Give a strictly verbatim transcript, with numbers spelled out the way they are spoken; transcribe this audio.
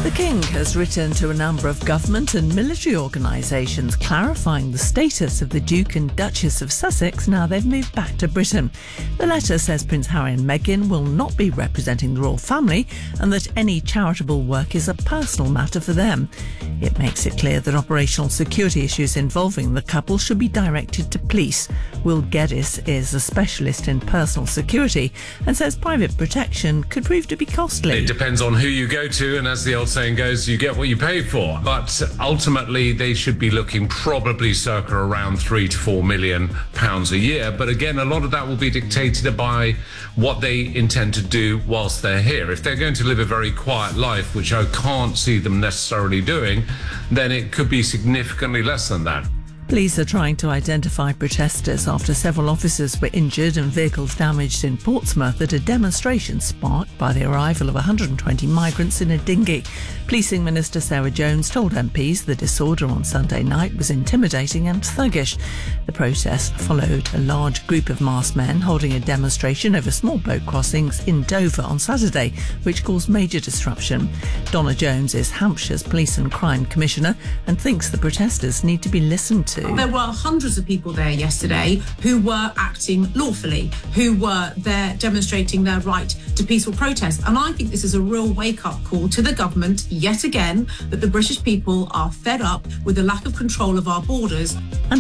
The King has written to a number of government and military organisations clarifying the status of the Duke and Duchess of Sussex now they've moved back to Britain. The letter says Prince Harry and Meghan will not be representing the royal family and that any charitable work is a personal matter for them. It makes it clear that operational security issues involving the couple should be directed to police. Will Geddes is a specialist in personal security and says private protection could prove to be costly. It depends on who you go to, and as the old saying goes, you get what you pay for. But ultimately, they should be looking probably circa around three to four million pounds a year. But again, a lot of that will be dictated by what they intend to do whilst they're here. If they're going to live a very quiet life, which I can't see them necessarily doing, then it could be significantly less than that. Police are trying to identify protesters after several officers were injured and vehicles damaged in Portsmouth at a demonstration sparked by the arrival of one hundred twenty migrants in a dinghy. Policing Minister Sarah Jones told M Ps the disorder on Sunday night was intimidating and thuggish. The protest followed a large group of masked men holding a demonstration over small boat crossings in Dover on Saturday, which caused major disruption. Donna Jones is Hampshire's Police and Crime Commissioner and thinks the protesters need to be listened to. There were hundreds of people there yesterday who were acting lawfully, who were there demonstrating their right to peaceful protest. And I think this is a real wake-up call to the government, yet again, that the British people are fed up with the lack of control of our borders. And